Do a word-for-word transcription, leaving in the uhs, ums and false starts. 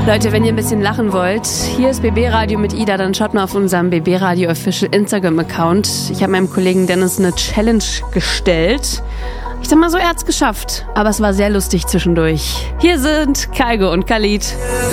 Leute, wenn ihr ein bisschen lachen wollt, hier ist B B Radio mit Ida, dann schaut mal auf unserem B B Radio Official Instagram-Account. Ich habe meinem Kollegen Dennis eine Challenge gestellt. Ich sag mal so, er hat's geschafft, aber es war sehr lustig zwischendurch. Hier sind Kaigo und Khalid.